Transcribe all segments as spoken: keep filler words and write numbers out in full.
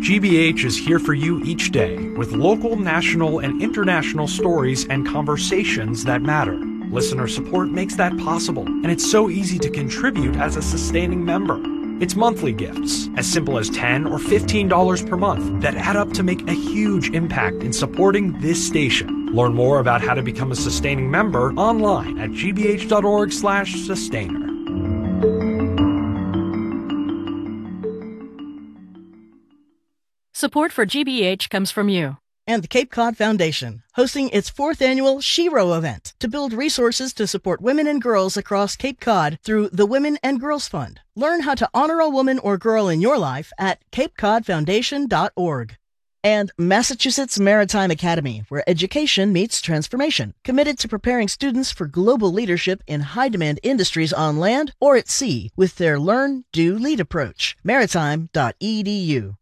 G B H is here for you each day with local, national, and international stories and conversations that matter. Listener support makes that possible, and it's so easy to contribute as a sustaining member. It's monthly gifts, as simple as ten dollars or fifteen dollars per month, that add up to make a huge impact in supporting this station. Learn more about how to become a sustaining member online at gbh.org slash sustainer. Support for G B H comes from you. And the Cape Cod Foundation, hosting its fourth annual Shero event to build resources to support women and girls across Cape Cod through the Women and Girls Fund. Learn how to honor a woman or girl in your life at cape cod foundation dot org. And Massachusetts Maritime Academy, where education meets transformation, committed to preparing students for global leadership in high-demand industries on land or at sea with their Learn, Do, Lead approach. maritime dot e d u.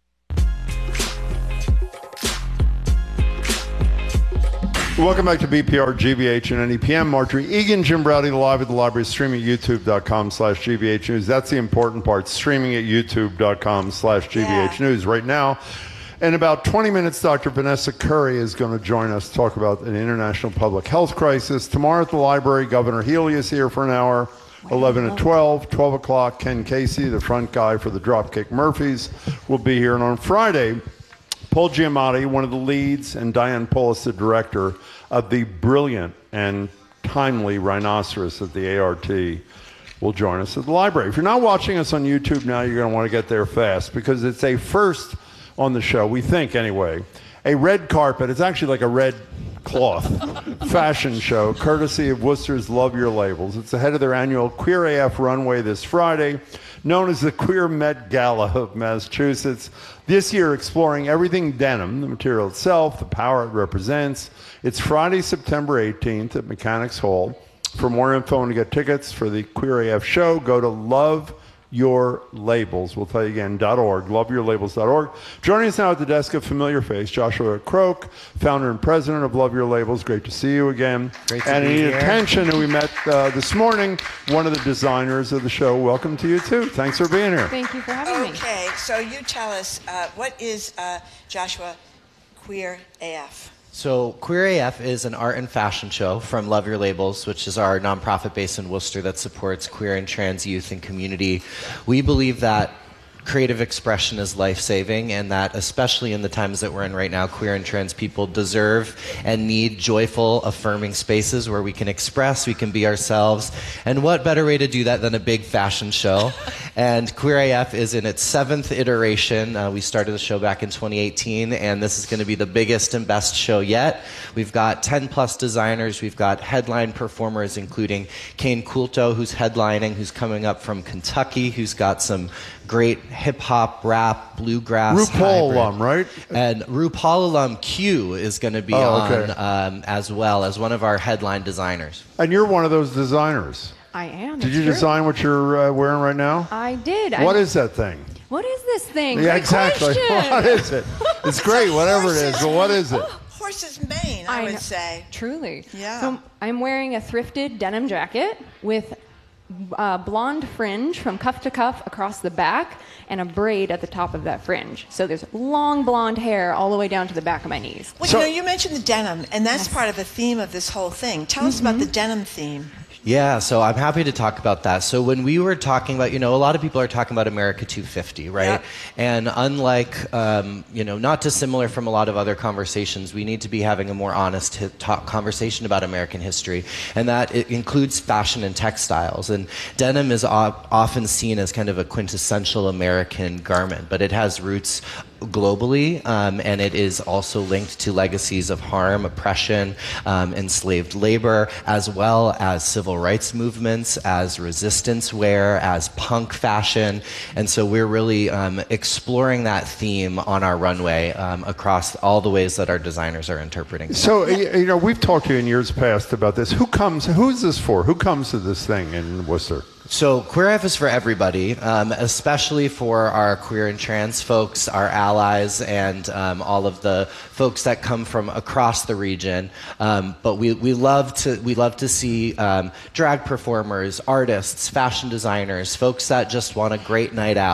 Welcome back to B P R, G B H, and N E P M. Marjorie Egan, Jim Browdy, live at the library, streaming at youtube.com slash GBH News. That's the important part, streaming at youtube.com slash GBH News. Right now, in about twenty minutes, Doctor Vanessa Curry is going to join us to talk about an international public health crisis. Tomorrow at the library, Governor Healy is here for an hour, eleven to twelve, twelve o'clock, Ken Casey, the front guy for the Dropkick Murphys, will be here. And on Friday, Paul Giamatti, one of the leads, and Diane Paulus, the director of the brilliant and timely Rhinoceros at the A R T, will join us at the library. If you're not watching us on YouTube now, you're going to want to get there fast because it's a first on the show, we think anyway, a red carpet. It's actually like a red cloth fashion show, courtesy of Worcester's Love Your Labels. It's ahead of their annual Queer A F runway this Friday, known as the Queer Met Gala of Massachusetts. This year, exploring everything denim, the material itself, the power it represents. It's Friday, September eighteenth at Mechanics Hall. For more info and to get tickets for the Queer A F show, go to Love Your Labels. We'll tell you again, .org, love your labels dot org. Joining us now at the desk, a familiar face, Joshua Croak, founder and president of Love Your Labels. Great to see you again. Great to and be Anita here. Tension, who we met uh, this morning, one of the designers of the show. Welcome to you, too. Thanks for being here. Thank you for having me. Okay, so you tell us, uh, what is, uh, Joshua, Queer A F? So Queer A F is an art and fashion show from Love Your Labels, which is our nonprofit based in Worcester that supports queer and trans youth and community. We believe that creative expression is life-saving, and that especially in the times that we're in right now, queer and trans people deserve and need joyful, affirming spaces where we can express, we can be ourselves. And what better way to do that than a big fashion show? And Queer A F is in its seventh iteration. Uh, we started the show back in twenty eighteen, and this is going to be the biggest and best show yet. We've got ten plus designers. We've got headline performers, including Kane Coulto, who's headlining, who's coming up from Kentucky, who's got some great hip-hop, rap, bluegrass RuPaul hybrid. alum, right? And RuPaul alum Q is going to be Oh, okay. on um, as well as one of our headline designers. And you're one of those designers. I am. Did it's you true. design what you're uh, wearing right now? I did. What I, is that thing? What is this thing? Yeah, Great exactly. question. What is it? It's great, whatever it is, but what is it? Horse's mane, I, I would know. say. Truly. Yeah. So I'm wearing a thrifted denim jacket with uh, blonde fringe from cuff to cuff across the back and a braid at the top of that fringe. So there's long blonde hair all the way down to the back of my knees. Well, So- you know, you mentioned the denim, and that's Yes. part of the theme of this whole thing. Tell us about the denim theme. Yeah, so I'm happy to talk about that. So when we were talking about, you know, a lot of people are talking about America two fifty, right? Yep. And unlike, um, you know, not dissimilar from a lot of other conversations, we need to be having a more honest hi- talk conversation about American history. And that it includes fashion and textiles. And denim is o- often seen as kind of a quintessential American garment, but it has roots globally, um, and it is also linked to legacies of harm, oppression, um, enslaved labor, as well as civil rights movements, as resistance wear, as punk fashion. And so we're really um, exploring that theme on our runway um, across all the ways that our designers are interpreting it. So, y- you know, we've talked to you in years past about this. Who comes, who's this for? Who comes to this thing in Worcester? So Queer A F is for everybody, um, especially for our queer and trans folks, our allies, and um, all of the folks that come from across the region. Um, but we, we love to we love to see um, drag performers, artists, fashion designers, folks that just want a great night out.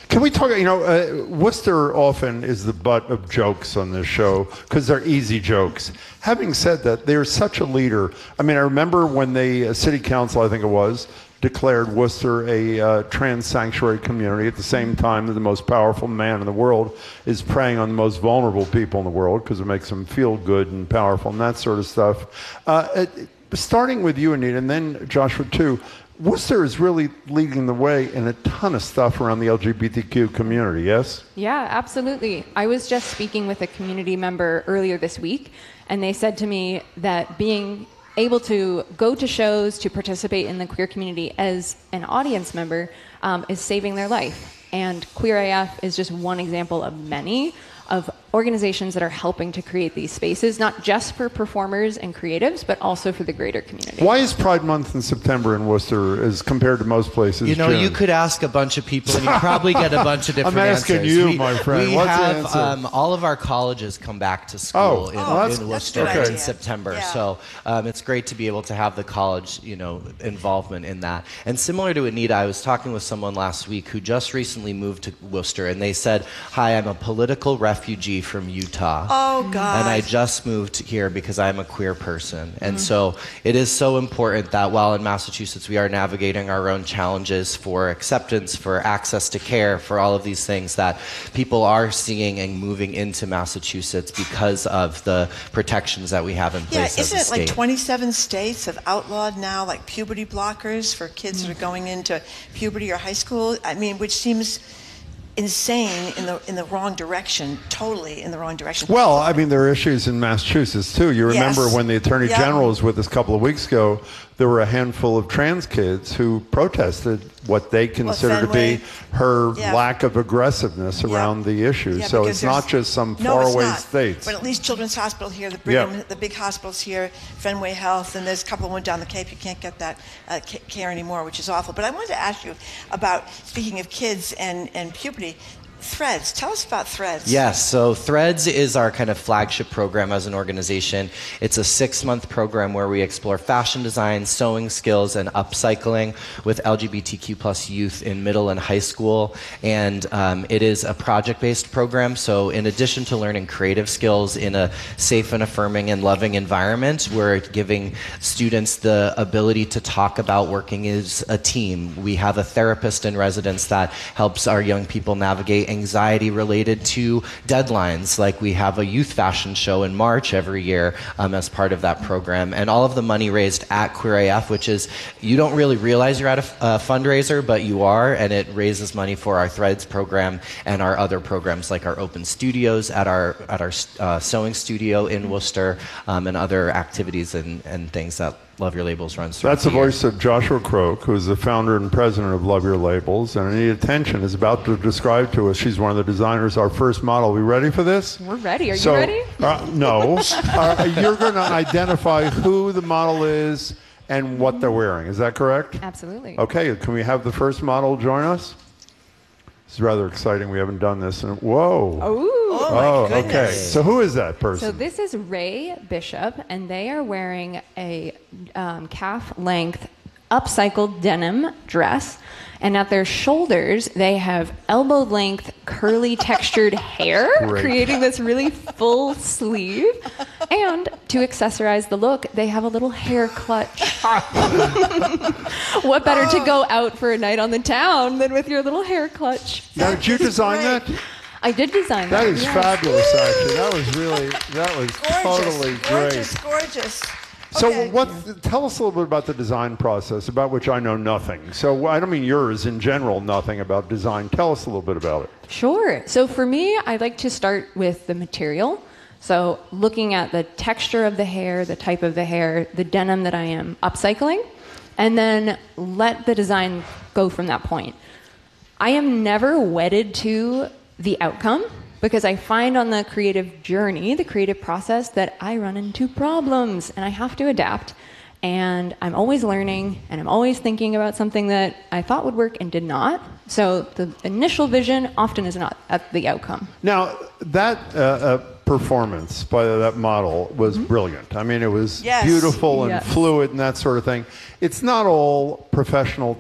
Can we talk, you know, uh, Worcester often is the butt of jokes on this show because they're easy jokes. Having said that, they're such a leader. I mean, I remember when the uh, city council, I think it was, declared Worcester a uh, trans sanctuary community at the same time that the most powerful man in the world is preying on the most vulnerable people in the world because it makes them feel good and powerful and that sort of stuff. Uh, it, starting with you, Anita, and then Joshua too, Worcester is really leading the way in a ton of stuff around the L G B T Q community, yes? Yeah, absolutely. I was just speaking with a community member earlier this week, and they said to me that being able to go to shows, to participate in the queer community as an audience member um, is saving their life. And Queer A F is just one example of many of organizations that are helping to create these spaces, not just for performers and creatives, but also for the greater community. Why is Pride Month in September in Worcester as compared to most places? You know, June? you could ask a bunch of people and you'd probably get a bunch of different I'm asking answers. you, we, my friend. We What's the have answer? um, all of our colleges come back to school Oh, in, oh, that's- in that's a Worcester good in idea. September. Yeah. So um, it's great to be able to have the college, you know, involvement in that. And similar to Anita, I was talking with someone last week who just recently moved to Worcester, and they said, "Hi, I'm a political refugee from Utah." Oh, God. And I just moved here because I'm a queer person. And so it is so important that while in Massachusetts we are navigating our own challenges for acceptance, for access to care, for all of these things, that people are seeing and moving into Massachusetts because of the protections that we have in Yeah, place as isn't a it like state. twenty-seven states have outlawed now like puberty blockers for kids that are going into puberty or high school? I mean, which seems insane in the in the wrong direction, totally in the wrong direction. Well, I mean, there are issues in Massachusetts, too. You remember Yes. when the Attorney Yeah. General was with us a couple of weeks ago, there were a handful of trans kids who protested what they consider to Fenway. be her Yeah. lack of aggressiveness Yeah. around the issue. Yeah, so because it's not there's- just some No, it's faraway not. states. But at least Children's Hospital here, the Yeah. Brigham, the big hospitals here, Fenway Health, and there's a couple of one down the Cape. You can't get that uh, ca- care anymore, which is awful. But I wanted to ask you about, speaking of kids and, and puberty, Threads. Tell us about Threads. Yes, so Threads is our kind of flagship program as an organization. It's a six-month program where we explore fashion design, sewing skills, and upcycling with L G B T Q plus youth in middle and high school. And um, it is a project-based program, so in addition to learning creative skills in a safe and affirming and loving environment, we're giving students the ability to talk about working as a team. We have a therapist in residence that helps our young people navigate anxiety related to deadlines. Like we have a youth fashion show in March every year um, as part of that program. And all of the money raised at Queer A F, which is, you don't really realize you're at a, a fundraiser, but you are, and it raises money for our Threads program and our other programs like our open studios at our at our uh, sewing studio in Worcester um, and other activities and, and things that Love Your Labels runs through. That's the voice of Joshua Croak, who is the founder and president of Love Your Labels. And Anita Tension is about to describe to us, she's one of the designers, our first model. Are we ready for this? We're ready. Are So, you ready? Uh, no. uh, you're going to identify who the model is and what they're wearing. Is that correct? Absolutely. Okay, can we have the first model join us? This is rather exciting. We haven't done this. In, whoa. Ooh. Oh, my Oh, goodness. okay. So who is that person? So this is Ray Bishop, and they are wearing a um, calf-length upcycled denim dress. And at their shoulders, they have elbow-length, curly, textured hair, Great. creating this really full sleeve. And to accessorize the look, they have a little hair clutch. What better to go out for a night on the town than with your little hair clutch? Now, did you design great. that? I did design that. That is yes. fabulous, actually. That was really, that was Gorgeous, totally gorgeous, great. gorgeous. So Okay. what, tell us a little bit about the design process, about which I know nothing. So I don't mean yours, in general, nothing about design. Tell us a little bit about it. Sure. So for me, I like to start with the material. So looking at the texture of the hair, the type of the hair, the denim that I am upcycling, and then let the design go from that point. I am never wedded to the outcome because I find on the creative journey, the creative process, that I run into problems and I have to adapt. And I'm always learning and I'm always thinking about something that I thought would work and did not. So the initial vision often is not at the outcome. Now, that uh, uh, performance by that model was brilliant. I mean, it was Yes. beautiful and Yes. fluid and that sort of thing. It's not all professional type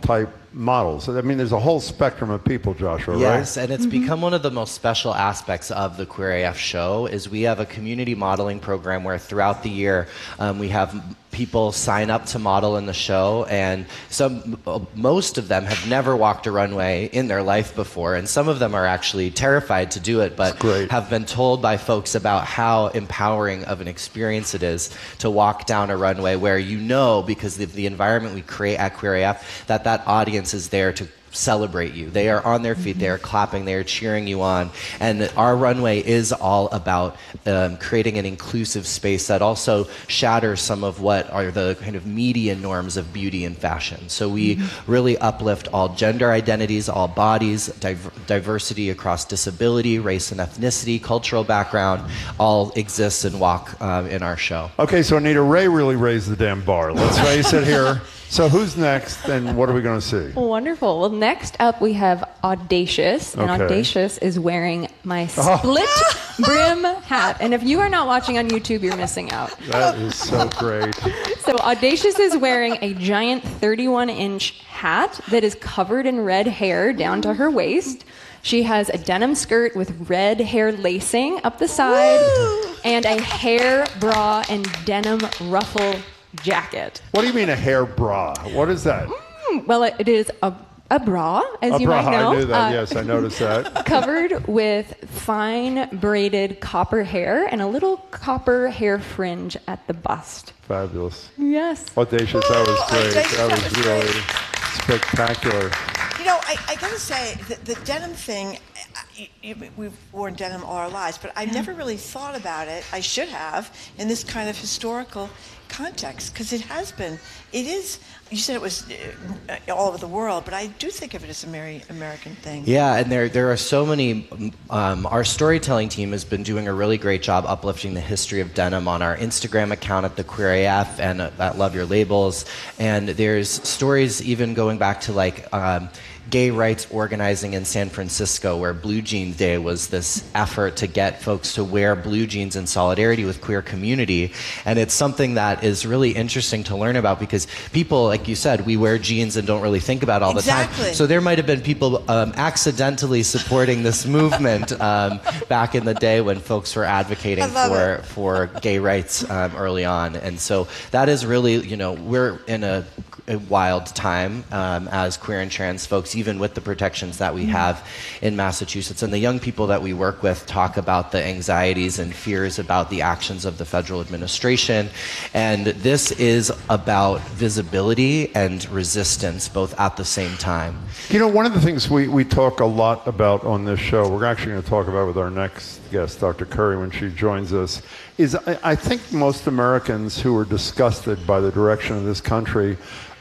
models. I mean, there's a whole spectrum of people, Joshua, right? Yes, and it's mm-hmm. become one of the most special aspects of the Queer A F show is we have a community modeling program where throughout the year um, we have people sign up to model in the show, and some, most of them have never walked a runway in their life before, and some of them are actually terrified to do it, but have been told by folks about how empowering of an experience it is to walk down a runway where you know, because of the environment we create at Queer A F, that that audience is there to celebrate you. They are on their feet, mm-hmm. they are clapping, they are cheering you on. And our runway is all about um, creating an inclusive space that also shatters some of what are the kind of median norms of beauty and fashion. So we mm-hmm. really uplift all gender identities, all bodies, div- diversity across disability, race and ethnicity, cultural background, all exists and walk um, in our show. Okay, so Anita, Ray really raised the damn bar. Let's face it here. So who's next, and what are we going to see? Wonderful. Well, next up we have Audacious, and okay. Audacious is wearing my split oh. brim hat. And if you are not watching on YouTube, you're missing out. That is so great. So Audacious is wearing a giant thirty-one inch hat that is covered in red hair down to her waist. She has a denim skirt with red hair lacing up the side, Woo! and a hair bra and denim ruffle jacket. What do you mean a hair bra? What is that? Mm, well, it, it is a, a bra, as a you bra, might know. I knew that, uh, yes, I noticed that. Covered with fine braided copper hair and a little copper hair fringe at the bust. Fabulous. Yes. Audacious, that was great. Audacious, that was, that was really great. spectacular. You know, I, I gotta say, the, the denim thing, I, you, we've worn denim all our lives, but I never really thought about it, I should have, in this kind of historical context, because it has been, it is, you said it was uh, all over the world, but I do think of it as a very American thing. Yeah, and there there are so many, um, our storytelling team has been doing a really great job uplifting the history of denim on our Instagram account at the Queer A F and at Love Your Labels, and there's stories even going back to like, um, gay rights organizing in San Francisco, where Blue Jeans Day was this effort to get folks to wear blue jeans in solidarity with queer community. And it's something that is really interesting to learn about because people, like you said, we wear jeans and don't really think about it all exactly. the time. So there might have been people um, accidentally supporting this movement um, back in the day when folks were advocating for, it. for gay rights um, early on. And so that is really, you know, we're in a, a wild time um, as queer and trans folks, even with the protections that we have in Massachusetts. And the young people that we work with talk about the anxieties and fears about the actions of the federal administration. And this is about visibility and resistance both at the same time. You know, one of the things we, we talk a lot about on this show, we're actually going to talk about with our next guest, Doctor Curry, when she joins us, is I, I think most Americans who are disgusted by the direction of this country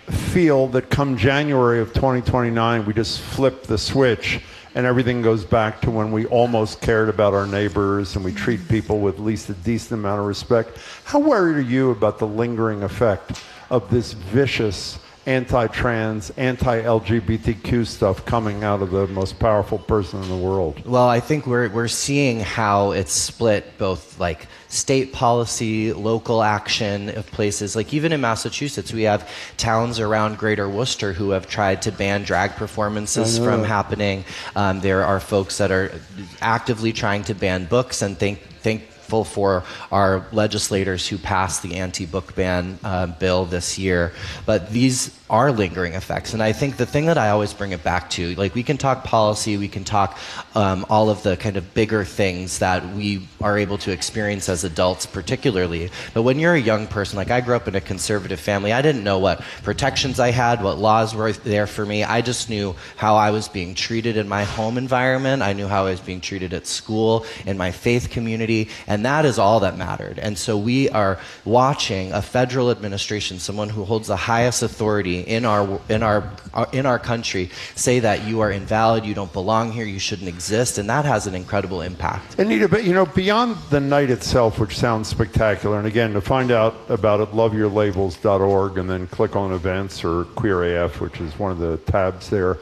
feel that come January of twenty twenty-nine, we just flip the switch and everything goes back to when we almost cared about our neighbors and we treat people with at least a decent amount of respect. How worried are you about the lingering effect of this vicious anti-trans, anti-L G B T Q stuff coming out of the most powerful person in the world? Well, I think we're we're seeing how it's split both like state policy, local action of places. Like even in Massachusetts, we have towns around Greater Worcester who have tried to ban drag performances from happening. Um, there are folks that are actively trying to ban books and think think for our legislators who passed the anti-book ban uh, bill this year. But these are lingering effects. And I think the thing that I always bring it back to, like we can talk policy, we can talk um, all of the kind of bigger things that we are able to experience as adults particularly. But when you're a young person, like I grew up in a conservative family, I didn't know what protections I had, what laws were there for me. I just knew how I was being treated in my home environment. I knew how I was being treated at school, in my faith community, and that is all that mattered. And so we are watching a federal administration, someone who holds the highest authority in our in our in our country, say that you are invalid, you don't belong here, you shouldn't exist, and that has an incredible impact. Anita, but you know, beyond the night itself, which sounds spectacular, and again, to find out about it, love your labels dot org, and then click on events or Queer A F, which is one of the tabs there.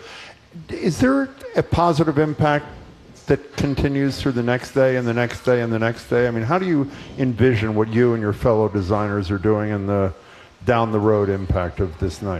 Is there a positive impact that continues through the next day and the next day and the next day? I mean, how do you envision what you and your fellow designers are doing and the down the road impact of this night?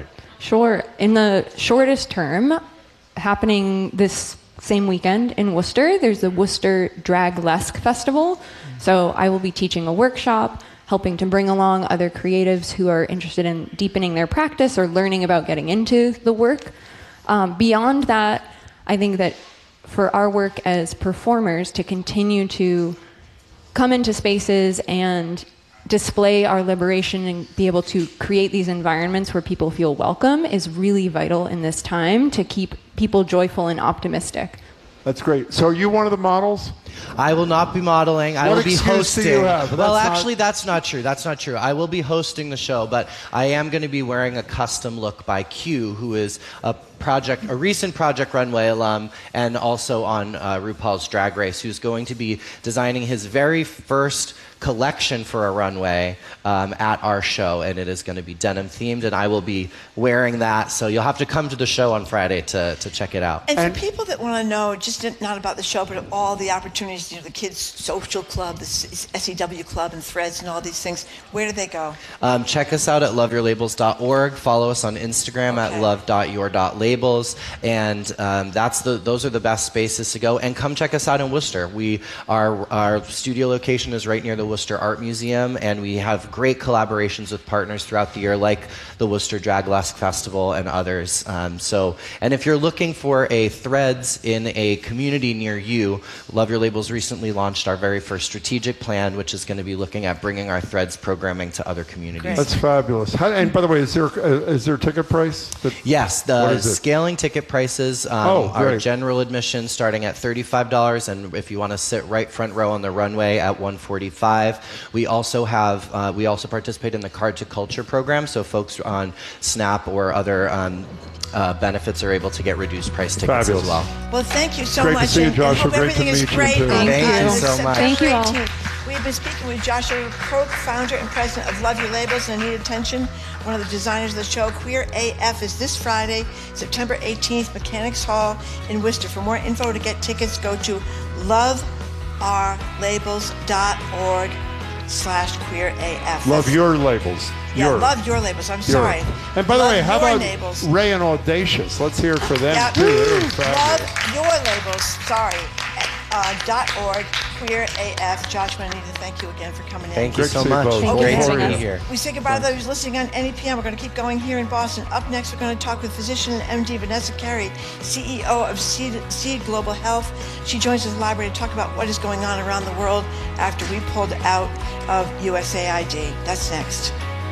Sure. In the shortest term, happening this same weekend in Worcester, there's the Worcester Draglesque Festival. So I will be teaching a workshop, helping to bring along other creatives who are interested in deepening their practice or learning about getting into the work. Um, beyond that, I think that for our work as performers to continue to come into spaces and display our liberation and be able to create these environments where people feel welcome is really vital in this time to keep people joyful and optimistic. That's great. So are you one of the models? I will not be modeling. I What will be excuse hosting. do you have? Well, That's not- actually, that's not true. That's not true. I will be hosting the show, but I am going to be wearing a custom look by Q, who is a project, a recent Project Runway alum, and also on uh, RuPaul's Drag Race, who's going to be designing his very first collection for a runway um, at our show, and it is going to be denim themed, and I will be wearing that. So you'll have to come to the show on Friday to to check it out. And, and for people that want to know, just not about the show, but all the opportunities, you know, the Kids Social Club, the S E W Club, and Threads, and all these things, where do they go? Um, check us out at love your labels dot org. Follow us on Instagram Okay. at love dot your dot labels, and um, that's the those are the best spaces to go. And come check us out in Worcester. We our our studio location is right near the Worcester Art Museum, and we have great collaborations with partners throughout the year, like the Worcester Draglesque Festival and others. Um, so, and if you're looking for a Threads in a community near you, Love Your Labels recently launched our very first strategic plan, which is going to be looking at bringing our Threads programming to other communities. Great. That's fabulous. How, and by the way, is there uh, is there a ticket price? That, Yes, What the is it? scaling ticket prices um, Oh, are great. general admission starting at thirty-five dollars, and if you want to sit right front row on the runway at one forty-five. We also have uh, we also participate in the Card to Culture program, so folks on SNAP or other um, uh, benefits are able to get reduced price tickets Fabulous. as well. Well, thank you so Great to much. see you, and- and Joshua. hope Great to everything is meet you, great too. on, Thank uh, you this so much. September Thank you all. eighteenth. We've been speaking with Joshua Croak, founder and president of Love Your Labels, and Anita Tension, one of the designers of the show. Queer A F is this Friday, September eighteenth, Mechanics Hall in Worcester. For more info to get tickets, go to love our labels dot org slash queer A F. Love your labels. Yeah, your, love your labels. I'm your. sorry. And by the Love way, how your about labels. Ray and Audacious? Let's hear it for them Yeah, too. They're love fabulous. your labels. Sorry. Uh, dot org, Queer A F. Joshua and Anita, thank you again for coming in. Thank you Great to so see you much. both. Thank Great you. to be Thank here. We say goodbye to those listening on N E P M. We're going to keep going here in Boston. Up next, we're going to talk with physician and M D Vanessa Carey, C E O of Seed, Seed Global Health. She joins us in the library to talk about what is going on around the world after we pulled out of U S A I D. That's next.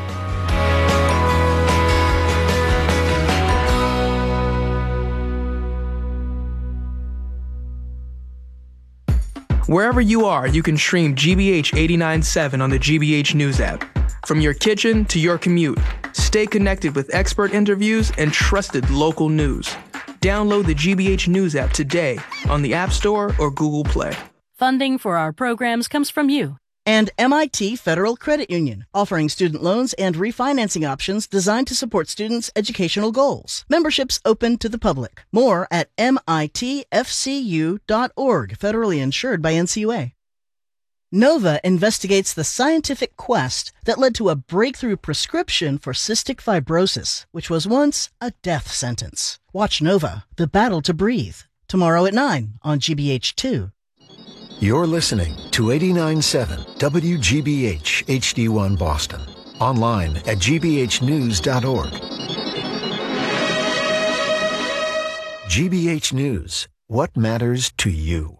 Wherever you are, you can stream G B H eighty-nine point seven on the G B H News app. From your kitchen to your commute, stay connected with expert interviews and trusted local news. Download the G B H News app today on the App Store or Google Play. Funding for our programs comes from you. And M I T Federal Credit Union, offering student loans and refinancing options designed to support students' educational goals. Memberships open to the public. More at M I T F C U dot org, federally insured by N C U A. Nova investigates the scientific quest that led to a breakthrough prescription for cystic fibrosis, which was once a death sentence. Watch Nova, The Battle to Breathe, tomorrow at nine on G B H two. You're listening to eighty-nine point seven W G B H H D one Boston. Online at G B H news dot org. G B H News. What matters to you?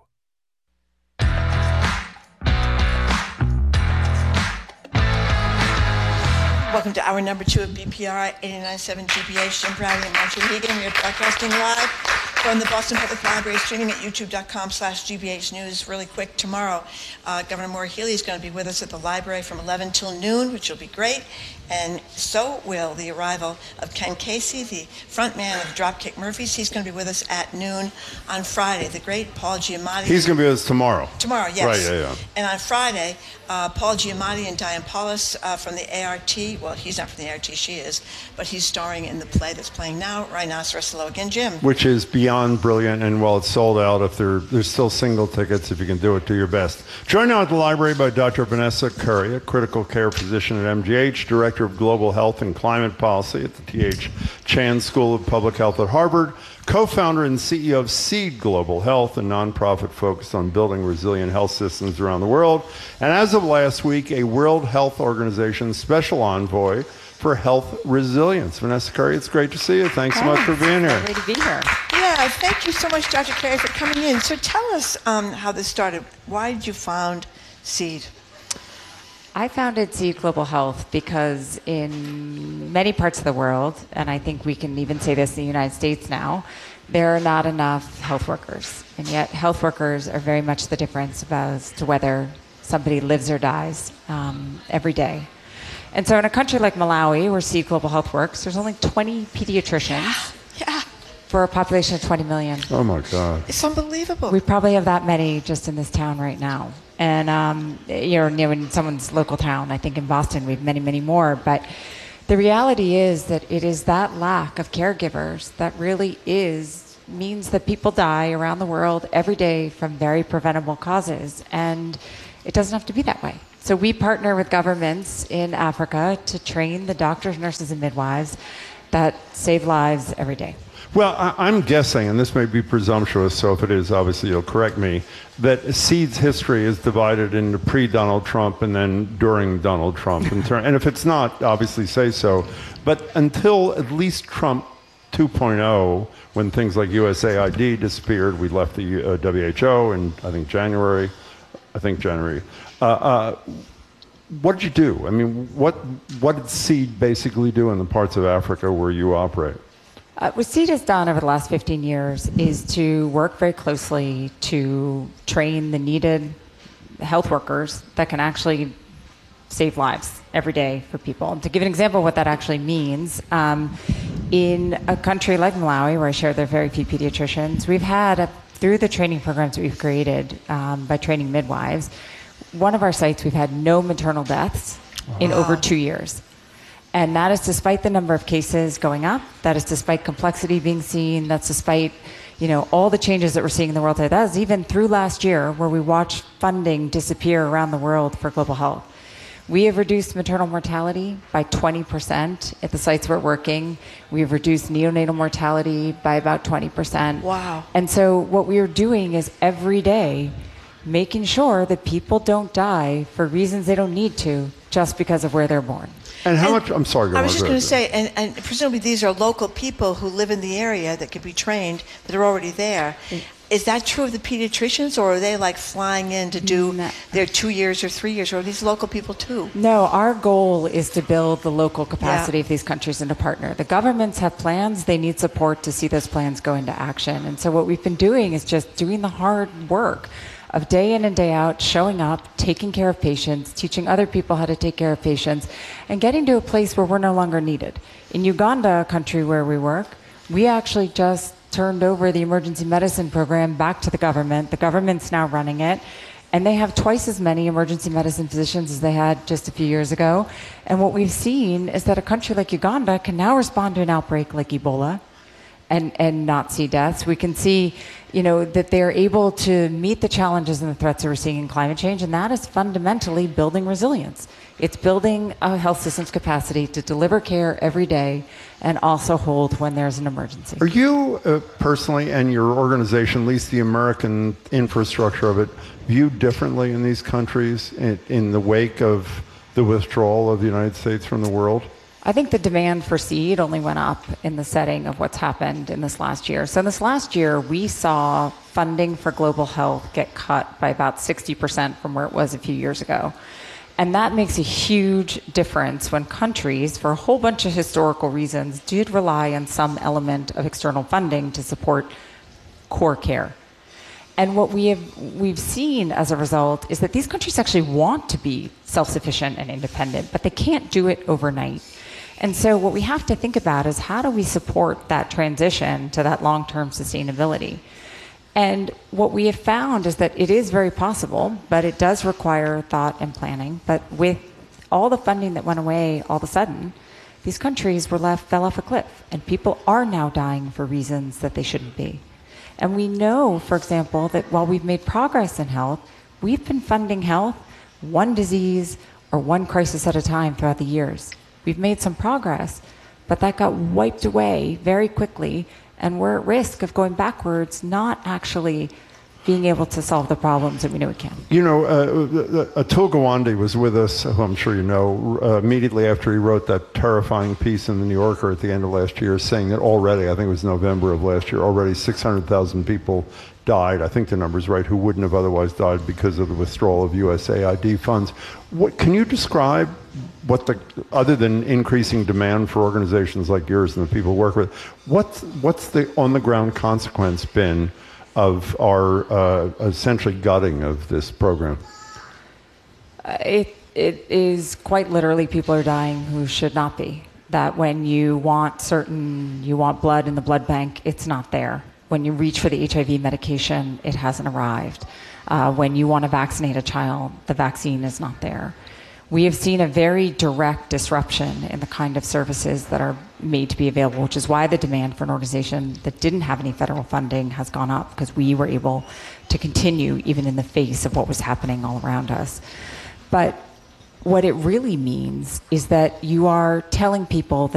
Welcome to hour number two of B P R eighty-nine point seven G B H. Jim Browning and Marjorie Hegan. We are broadcasting live from the Boston Public Library, streaming at youtube dot com slash G B H News. Really quick, tomorrow, uh, Governor Maura Healey is going to be with us at the library from eleven till noon, which will be great. And so will the arrival of Ken Casey, the front man of Dropkick Murphys. He's going to be with us at noon on Friday. The great Paul Giamatti. He's going to be with us tomorrow. Tomorrow, yes. Right, yeah, yeah. And on Friday, uh, Paul Giamatti and Diane Paulus uh, from the A R T. Well, he's not from the A R T, she is, but he's starring in the play that's playing now, Rhinoceros Hello Again, Jim. Which is Beyond beyond brilliant, and while it's sold out, if there, there's still single tickets, if you can do it, do your best. Joined now at the library by Doctor Vanessa Curry, a critical care physician at M G H, Director of Global Health and Climate Policy at the T H Chan School of Public Health at Harvard, co-founder and C E O of Seed Global Health, a nonprofit focused on building resilient health systems around the world, and as of last week, a World Health Organization special envoy for health resilience. Vanessa Curry, it's great to see you. Thanks so much for being here. Great to be here. Yeah, thank you so much, Doctor Curry, for coming in. So tell us um, how this started. Why did you found Seed? I founded Seed Global Health because in many parts of the world, and I think we can even say this in the United States now, there are not enough health workers. And yet health workers are very much the difference as to whether somebody lives or dies um, every day. And so in a country like Malawi, where Seed Global Health works, there's only twenty pediatricians Yeah. yeah. for a population of twenty million. Oh my God. It's unbelievable. We probably have that many just in this town right now. And, um, you know, you know, in someone's local town, I think in Boston, we have many, many more. But the reality is that it is that lack of caregivers that really is, means that people die around the world every day from very preventable causes. And it doesn't have to be that way. So we partner with governments in Africa to train the doctors, nurses, and midwives that save lives every day. Well, I, I'm guessing, and this may be presumptuous, so if it is, obviously you'll correct me, that Seed's history is divided into pre-Donald Trump and then during Donald Trump. In turn, and if it's not, obviously say so. But until at least Trump two point oh, when things like U S A I D disappeared, we left the uh, W H O in, I think, January. I think January. Uh, uh, what did you do? I mean, what, what did Seed basically do in the parts of Africa where you operate? Uh, what Seed has done over the last fifteen years is to work very closely to train the needed health workers that can actually save lives every day for people. And to give an example of what that actually means, um, in a country like Malawi, where I share there are very few pediatricians, we've had, a, through the training programs that we've created um, by training midwives, one of our sites, we've had no maternal deaths in wow. over two years. And that is despite the number of cases going up. That is despite complexity being seen. That's despite, you know, all the changes that we're seeing in the world today. That is even through last year, where we watched funding disappear around the world for global health. We have reduced maternal mortality by twenty percent at the sites we're working. We have reduced neonatal mortality by about twenty percent. Wow. And so what we are doing is every day making sure that people don't die for reasons they don't need to just because of where they're born. And how and much, I'm sorry, go I was on, just go going to ahead. say, and, and presumably these are local people who live in the area that could be trained, that are already there. Is that true of the pediatricians, or are they like flying in to do No. their two years or three years, or are these local people too? No, our goal is to build the local capacity Yeah. of these countries and to partner. The governments have plans. They need support to see those plans go into action. And so what we've been doing is just doing the hard work of day in and day out, showing up, taking care of patients, teaching other people how to take care of patients, and getting to a place where we're no longer needed. In Uganda, a country where we work, we actually just turned over the emergency medicine program back to the government. The government's now running it, and they have twice as many emergency medicine physicians as they had just a few years ago. And what we've seen is that a country like Uganda can now respond to an outbreak like Ebola and, and not see deaths. We can see, you know, that they're able to meet the challenges and the threats that we're seeing in climate change, and that is fundamentally building resilience. It's building a health system's capacity to deliver care every day and also hold when there's an emergency. Are you uh, personally, and your organization, at least the American infrastructure of it, viewed differently in these countries in, in the wake of the withdrawal of the United States from the world? I think the demand for Seed only went up in the setting of what's happened in this last year. So in this last year, we saw funding for global health get cut by about sixty percent from where it was a few years ago. And that makes a huge difference when countries, for a whole bunch of historical reasons, did rely on some element of external funding to support core care. And what we have, we've seen as a result is that these countries actually want to be self-sufficient and independent, but they can't do it overnight. And so what we have to think about is how do we support that transition to that long-term sustainability? And what we have found is that it is very possible, but it does require thought and planning. But with all the funding that went away all of a sudden, these countries were left, fell off a cliff, and people are now dying for reasons that they shouldn't be. And we know, for example, that while we've made progress in health, we've been funding health one disease or one crisis at a time throughout the years. We've made some progress, but that got wiped away very quickly, and we're at risk of going backwards, not actually being able to solve the problems that we know we can. You know, uh, Atul Gawande was with us, who I'm sure you know, uh, immediately after he wrote that terrifying piece in the New Yorker at the end of last year, saying that already, I think it was November of last year, already six hundred thousand people died, I think the number's right, who wouldn't have otherwise died because of the withdrawal of U S A I D funds. What, can you describe what the, other than increasing demand for organizations like yours and the people who work with, what's, what's the on-the-ground consequence been of our uh, essentially gutting of this program? Uh, it, it is quite literally people are dying who should not be. That when you want certain, you want blood in the blood bank, it's not there. When you reach for the H I V medication, it hasn't arrived. Uh, when you want to vaccinate a child, the vaccine is not there. We have seen a very direct disruption in the kind of services that are made to be available, which is why the demand for an organization that didn't have any federal funding has gone up, because we were able to continue even in the face of what was happening all around us. But what it really means is that you are telling people that